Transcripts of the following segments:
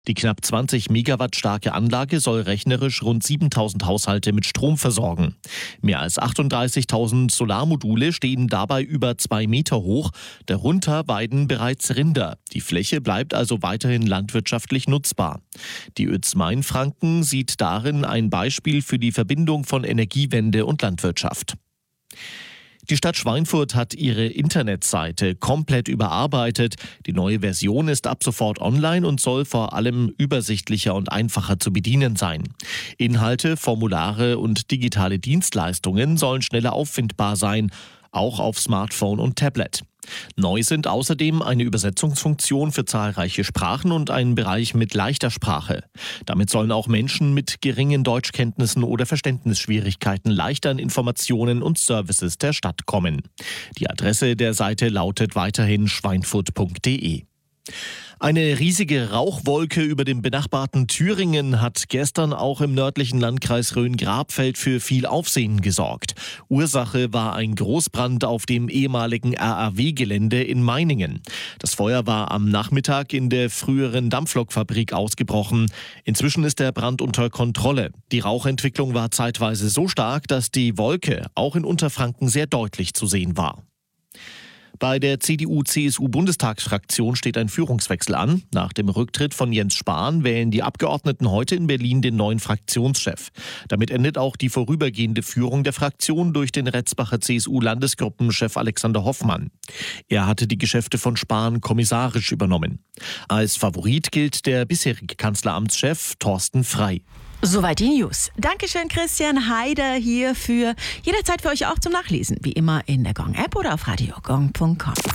Die knapp 20 Megawatt starke Anlage soll rechnerisch rund 7.000 Haushalte mit Strom versorgen. Mehr als 38.000 Solarmodule stehen dabei über 2 Meter hoch. Darunter weiden bereits Rinder. Die Fläche bleibt also weiterhin landwirtschaftlich nutzbar. Die ÖZ Mainfranken sieht darin ein Beispiel für die Verbindung von Energiewende und Landwirtschaft. Die Stadt Schweinfurt hat ihre Internetseite komplett überarbeitet. Die neue Version ist ab sofort online und soll vor allem übersichtlicher und einfacher zu bedienen sein. Inhalte, Formulare und digitale Dienstleistungen sollen schneller auffindbar sein, auch auf Smartphone und Tablet. Neu sind außerdem eine Übersetzungsfunktion für zahlreiche Sprachen und ein Bereich mit leichter Sprache. Damit sollen auch Menschen mit geringen Deutschkenntnissen oder Verständnisschwierigkeiten leichter an Informationen und Services der Stadt kommen. Die Adresse der Seite lautet weiterhin schweinfurt.de. Eine riesige Rauchwolke über dem benachbarten Thüringen hat gestern auch im nördlichen Landkreis Rhön-Grabfeld für viel Aufsehen gesorgt. Ursache war ein Großbrand auf dem ehemaligen RAW-Gelände in Meiningen. Das Feuer war am Nachmittag in der früheren Dampflokfabrik ausgebrochen. Inzwischen ist der Brand unter Kontrolle. Die Rauchentwicklung war zeitweise so stark, dass die Wolke auch in Unterfranken sehr deutlich zu sehen war. Bei der CDU-CSU-Bundestagsfraktion steht ein Führungswechsel an. Nach dem Rücktritt von Jens Spahn wählen die Abgeordneten heute in Berlin den neuen Fraktionschef. Damit endet auch die vorübergehende Führung der Fraktion durch den Retzbacher CSU-Landesgruppenchef Alexander Hoffmann. Er hatte die Geschäfte von Spahn kommissarisch übernommen. Als Favorit gilt der bisherige Kanzleramtschef Thorsten Frey. Soweit die News. Dankeschön, Christian Haider hierfür. Jederzeit für euch auch zum Nachlesen. Wie immer in der Gong-App oder auf radiogong.com.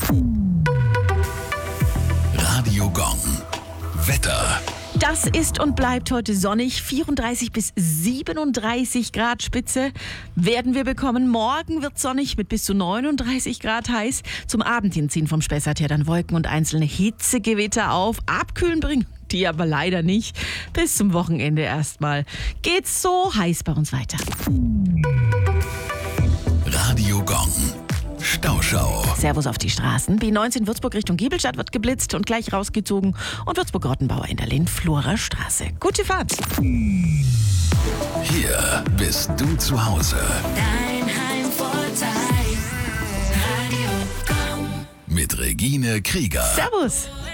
Radio Gong. Wetter. Das ist und bleibt heute sonnig. 34 bis 37 Grad Spitze werden wir bekommen. Morgen wird sonnig mit bis zu 39 Grad heiß. Zum Abend hin ziehen vom Spessart her dann Wolken und einzelne Hitzegewitter auf. Abkühlen bringen die aber leider nicht. Bis zum Wochenende erstmal geht's so heiß bei uns weiter. Radio Gong. Stauschau. Servus auf die Straßen. B19 Würzburg Richtung Giebelstadt wird geblitzt und gleich rausgezogen. Und Würzburg-Rottenbauer in der Lindflurer Straße. Gute Fahrt. Hier bist du zu Hause. Dein Heimvorteil. Radio Gong. Mit Regine Krieger. Servus.